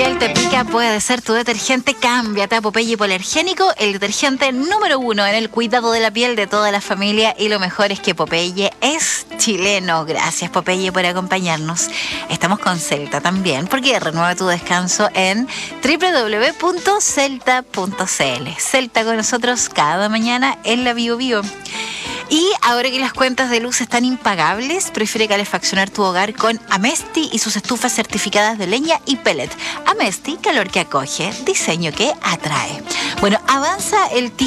piel te pica, puede ser tu detergente. Cámbiate a Popeye Hipoalergénico, el detergente número 1 en el cuidado de la piel de toda la familia. Y lo mejor es que Popeye es chileno. Gracias, Popeye, por acompañarnos. Estamos con Celta también, porque renueva tu descanso en www.celta.cl. Celta con nosotros cada mañana en la Bio Bio. Y ahora que las cuentas de luz están impagables, prefiere calefaccionar tu hogar con Amesti y sus estufas certificadas de leña y pellet. Amesti, calor que acoge, diseño que atrae. Bueno, avanza el tiempo.